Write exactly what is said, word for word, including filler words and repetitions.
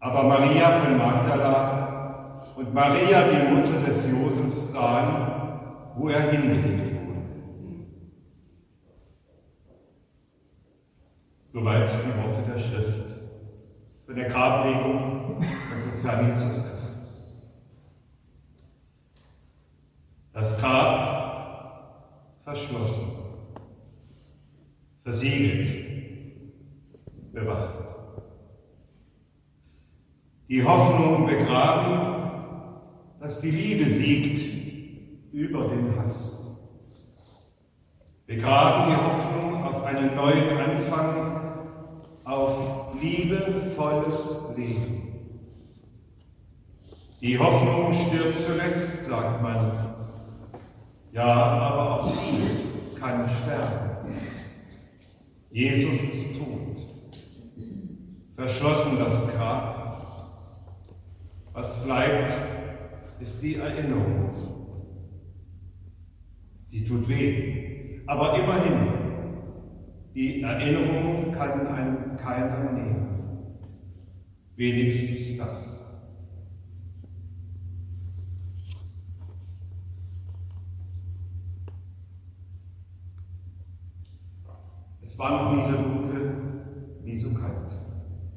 Aber Maria von Magdala und Maria, die Mutter des Joses, sahen, wo er hingelegt wurde. Soweit die Worte der Schrift von der Grablegung unseres Herrn Jesus Christus. Das Grab verschlossen, versiegelt, bewacht. Die Hoffnung begraben, dass die Liebe siegt über den Hass. Begraben die Hoffnung auf einen neuen Anfang, auf liebevolles Leben. Die Hoffnung stirbt zuletzt, sagt man. Ja, aber auch sie kann sterben. Jesus ist tot. Verschlossen das Grab. Was bleibt, ist die Erinnerung. Sie tut weh, aber immerhin, die Erinnerung kann einem keiner nehmen. Wenigstens das. Es war noch nie so dunkel, nie so kalt.